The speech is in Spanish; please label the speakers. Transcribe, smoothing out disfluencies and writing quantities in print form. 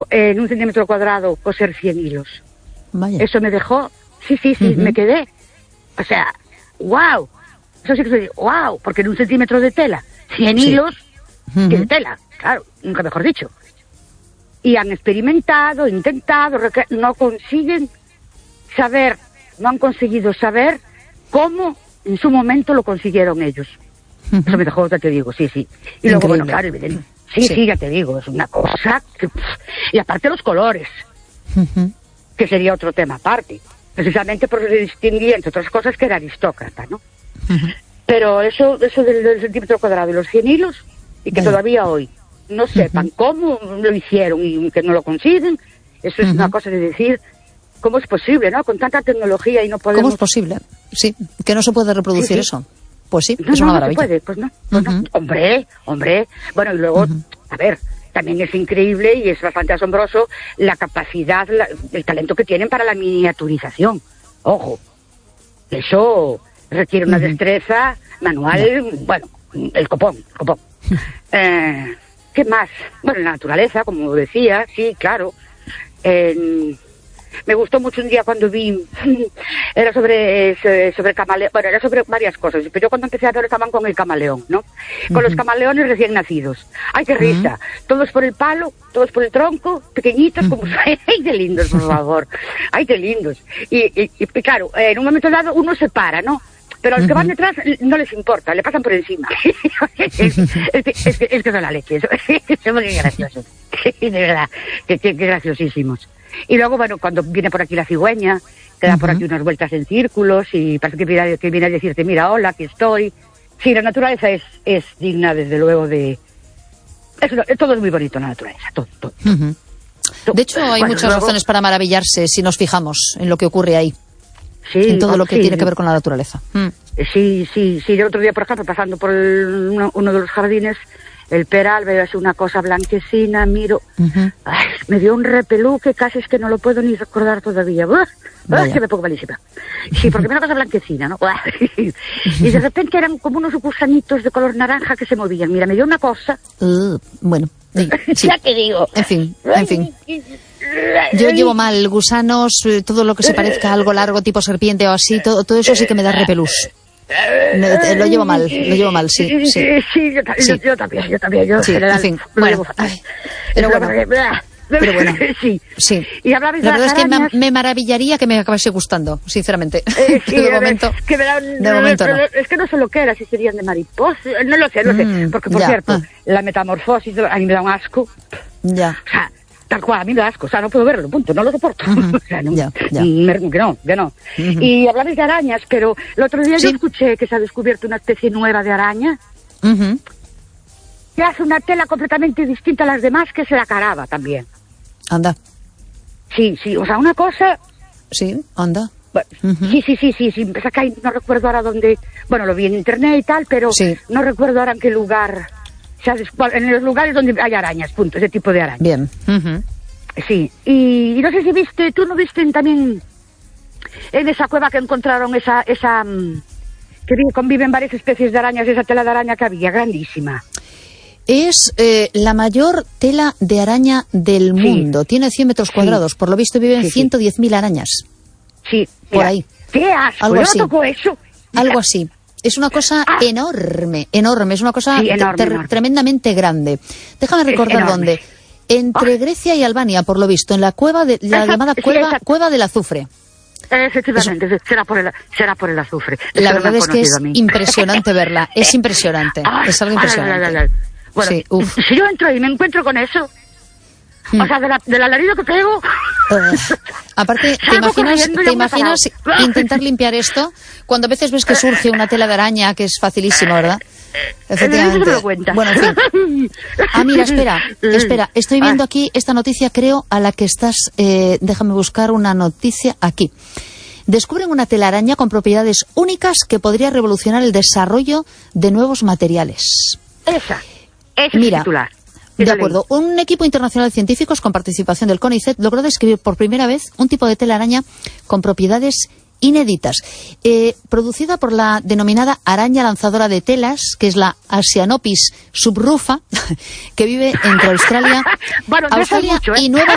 Speaker 1: en 1 centímetro cuadrado coser 100 hilos.
Speaker 2: Vaya.
Speaker 1: Eso me dejó, sí, me quedé. O sea, wow. Eso sí que se dice, wow, porque en 1 centímetro de tela, 100 hilos, tiene tela, claro, nunca mejor dicho. Y han experimentado, intentado, no consiguen saber, no han conseguido saber cómo en su momento lo consiguieron ellos. Eso me dejó, ya te digo, sí. Y
Speaker 2: increíble.
Speaker 1: luego, bueno, claro, evidente. Sí, ya te digo, es una cosa que, y aparte los colores, que sería otro tema aparte, precisamente porque se distinguía, entre otras cosas, que era aristócrata, ¿no? Pero eso del centímetro cuadrado y los 100 hilos, y que todavía hoy no sepan cómo lo hicieron y que no lo consiguen, eso es una cosa de decir, ¿cómo es posible, no? Con tanta tecnología y no podemos...
Speaker 2: ¿Cómo es posible? Sí, que no se puede reproducir eso. Pues sí,
Speaker 1: no,
Speaker 2: es una maravilla.
Speaker 1: No se puede, pues no. Hombre. Bueno, y luego, a ver, también es increíble y es bastante asombroso la capacidad, el talento que tienen para la miniaturización. Ojo, eso requiere una destreza manual, bueno, el copón. ¿Qué más? Bueno, la naturaleza, como decía, sí, claro. Me gustó mucho un día cuando vi, era sobre camaleón, bueno, era sobre varias cosas, pero yo cuando empecé a ver estaban con el camaleón, ¿no? Con los camaleones recién nacidos. ¡Ay, qué risa! Todos por el palo, todos por el tronco, pequeñitos, como... ¡Ay, qué lindos, por favor! ¡Ay, qué lindos! Y claro, en un momento dado uno se para, ¿no? Pero a los que van detrás no les importa, le pasan por encima. es que son la leche, son muy graciosos. De verdad, que graciosísimos. Y luego, bueno, cuando viene por aquí la cigüeña, que da por aquí unas vueltas en círculos y parece que viene a decirte, mira, hola, aquí estoy. Sí, la naturaleza es digna, desde luego, de... todo es muy bonito, la naturaleza, todo.
Speaker 2: De hecho, hay muchas razones para maravillarse si nos fijamos en lo que ocurre ahí.
Speaker 1: Sí,
Speaker 2: en todo lo que tiene que ver con la naturaleza.
Speaker 1: Sí. El otro día, por ejemplo, pasando por uno de los jardines, el peral, veo así una cosa blanquecina, miro, ay, me dio un repelú que casi es que no lo puedo ni recordar todavía. Que me pongo malísima. Sí, porque era una cosa blanquecina, ¿no? Y de repente eran como unos gusanitos de color naranja que se movían. Mira, me dio una cosa.
Speaker 2: Bueno, sí.
Speaker 1: Ya te digo.
Speaker 2: En fin. Yo llevo mal gusanos, todo lo que se parezca a algo largo, tipo serpiente o así, todo eso sí que me da repelús. Lo llevo mal, sí.
Speaker 1: Sí, yo también.
Speaker 2: Sí, en fin, bueno. Pero bueno, sí.
Speaker 1: Y
Speaker 2: la verdad es que me maravillaría que me acabase gustando, sinceramente. De momento no.
Speaker 1: Es que no sé lo que era, si serían de mariposa, no lo sé, porque por cierto, la metamorfosis a mí me da un asco.
Speaker 2: Ya.
Speaker 1: O sea, tal cual, a mí me da asco, o sea, no puedo verlo, punto, no lo soporto. O sea, que no. Y hablabais de arañas, pero el otro día yo escuché que se ha descubierto una especie nueva de araña. Que hace una tela completamente distinta a las demás, que es la caraba también.
Speaker 2: Anda.
Speaker 1: Sí, o sea, una cosa...
Speaker 2: Sí, anda.
Speaker 1: Bueno, sí, acá no recuerdo ahora dónde... Bueno, lo vi en internet y tal, pero no recuerdo ahora en qué lugar... O sea, en los lugares donde hay arañas, punto, ese tipo de arañas.
Speaker 2: Bien.
Speaker 1: Sí, y no sé si tú no viste también en esa cueva que encontraron esa que conviven varias especies de arañas, esa tela de araña que había, grandísima.
Speaker 2: Es la mayor tela de araña del mundo. Tiene 100 metros cuadrados. Por lo visto viven 110.000 arañas.
Speaker 1: Sí.
Speaker 2: Por ahí.
Speaker 1: ¡Qué asco!
Speaker 2: Algo así.
Speaker 1: No tocó eso.
Speaker 2: Algo así. Es una cosa enorme. Es una cosa
Speaker 1: enorme.
Speaker 2: Tremendamente grande. Déjame recordar dónde. Entre Grecia y Albania, por lo visto, en la cueva de la llamada cueva del azufre.
Speaker 1: Efectivamente, será por el azufre.
Speaker 2: La verdad es que es impresionante verla. Es impresionante. Es algo impresionante.
Speaker 1: Bueno, si yo entro y me encuentro con eso, o sea, del alarido que pego...
Speaker 2: Aparte, ¿te imaginas intentar limpiar esto? Cuando a veces ves que surge una tela de araña, que es facilísimo, ¿verdad? Efectivamente. Bueno, en fin. Mira, espera. Estoy viendo aquí esta noticia, creo, a la que estás... déjame buscar una noticia aquí. Descubren una telaraña con propiedades únicas que podría revolucionar el desarrollo de nuevos materiales.
Speaker 1: Ese es el titular.
Speaker 2: De acuerdo. Un equipo internacional de científicos con participación del CONICET logró describir por primera vez un tipo de telaraña con propiedades inéditas, producida por la denominada araña lanzadora de telas, que es la Asianopis subrufa, que vive entre Australia y Nueva